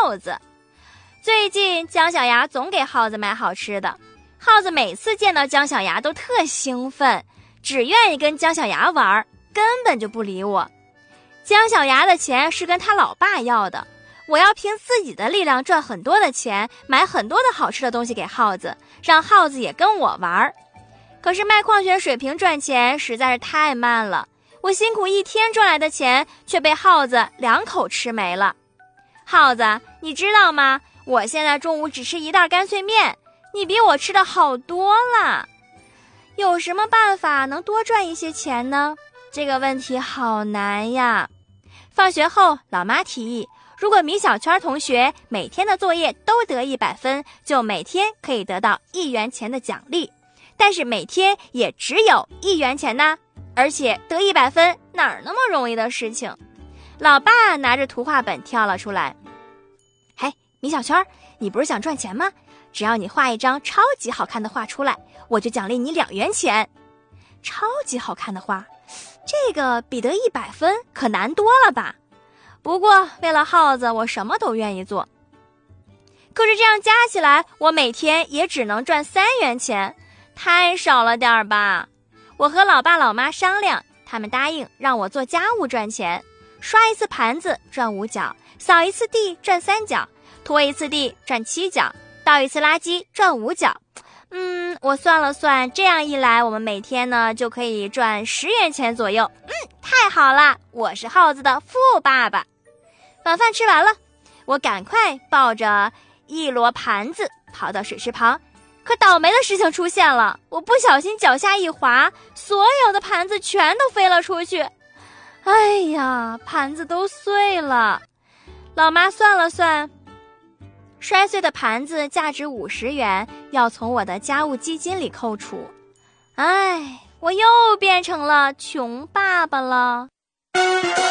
耗子。最近姜小牙总给耗子买好吃的，耗子每次见到姜小牙都特兴奋，只愿意跟姜小牙玩，根本就不理我。姜小牙的钱是跟他老爸要的，我要凭自己的力量赚很多的钱，买很多的好吃的东西给耗子，让耗子也跟我玩。可是卖矿泉水瓶赚钱实在是太慢了，我辛苦一天赚来的钱却被耗子2口吃没了。耗子，你知道吗？我现在中午只吃1袋干脆面，你比我吃的好多了。有什么办法能多赚一些钱呢？这个问题好难呀。放学后，老妈提议，如果米小圈同学每天的作业都得100分，就每天可以得到1元钱的奖励。但是每天也只有1元钱呢，而且得100分哪儿那么容易的事情？老爸拿着图画本跳了出来。嘿，米小圈，你不是想赚钱吗？只要你画一张超级好看的画出来，我就奖励你2元钱。超级好看的画，这个比得100分可难多了吧？不过为了耗子，我什么都愿意做。可是这样加起来，我每天也只能赚3元钱，太少了点儿吧？我和老爸老妈商量，他们答应让我做家务赚钱，刷一次盘子赚5角，扫一次地赚3角，拖一次地赚7角，倒一次垃圾赚5角。我算了算，这样一来，我们每天呢就可以赚10元钱左右。太好了，我是耗子的富爸爸。晚饭吃完了，我赶快抱着1摞盘子跑到水池旁，可倒霉的事情出现了，我不小心脚下一滑，所有的盘子全都飞了出去。哎呀，盘子都碎了。老妈算了算，摔碎的盘子价值50元，要从我的家务基金里扣除。哎，我又变成了穷爸爸了。